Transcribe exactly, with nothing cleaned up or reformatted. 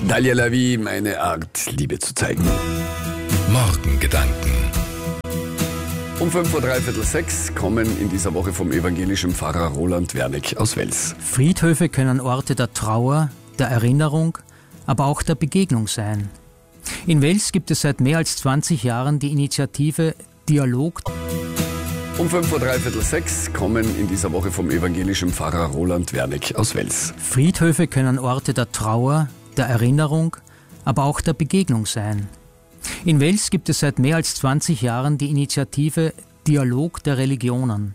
Dalia Lavi, meine Art, Liebe zu zeigen. Morgengedanken. Um fünf Uhr dreiviertel sechs kommen in dieser Woche vom evangelischen Pfarrer Roland Wernick aus Wels. Friedhöfe können Orte der Trauer, der Erinnerung, aber auch der Begegnung sein. In Wels gibt es seit mehr als zwanzig Jahren die Initiative Dialog. Um fünf Uhr dreiviertel sechs kommen in dieser Woche vom evangelischen Pfarrer Roland Wernick aus Wels. Friedhöfe können Orte der Trauer, der Erinnerung, aber auch der Begegnung sein. In Wels gibt es seit mehr als zwanzig Jahren die Initiative Dialog der Religionen.